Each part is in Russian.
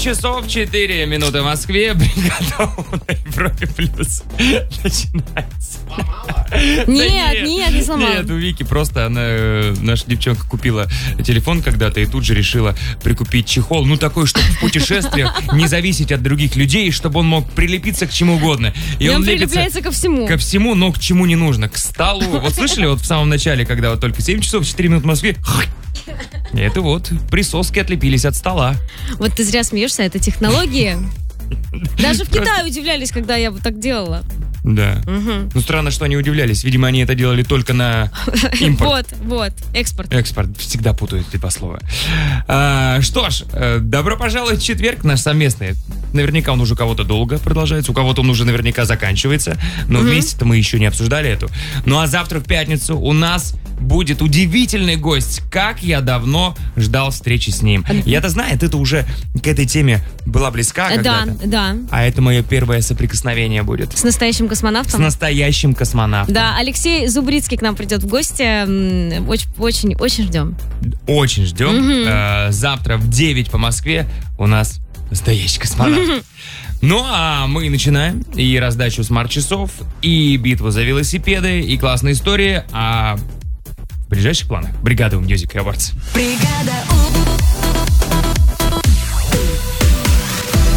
часов 4 минуты в Москве. Бригада на Европе Плюс начинается. Нет, не сломала. Нет, у Вики просто наша девчонка купила телефон когда-то и тут же решила прикупить чехол. Ну, такой, чтобы в путешествиях не зависеть от других людей, чтобы он мог прилепиться к чему угодно. И он прилепляется ко всему. Ко всему, но к чему не нужно. К столу. Вот слышали, вот в самом начале, когда вот только 7 часов 4 минуты в Москве... Это вот присоски отлепились от стола. Вот ты зря смеешься, это технологии. Даже в Китае удивлялись, когда я вот так делала. Да. Ну, странно, что они удивлялись. Видимо, они это делали только на импорт. Вот, экспорт. Экспорт. Всегда путают эти два слова. Что ж, добро пожаловать в четверг, наш совместный. Наверняка он уже у кого-то долго продолжается, у кого-то он уже наверняка заканчивается. Но вместе-то мы еще не обсуждали эту. Ну, а завтра в пятницу у нас будет удивительный гость. Как я давно ждал встречи с ним. Я-то знаю, ты-то уже к этой теме была близка когда-то. Да. А это мое первое соприкосновение будет. С настоящим космонавтом? С настоящим космонавтом. Да, Алексей Зубрицкий к нам придет в гости. Очень ждем. Очень ждем. Завтра в 9 по Москве у нас настоящий космонавт. Ну, а мы начинаем и раздачу смарт-часов, и битву за велосипеды, и классные истории, а в ближайших планах Бригада Music Awards.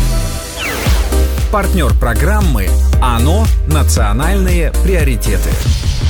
Партнер программы «АНО. Национальные приоритеты».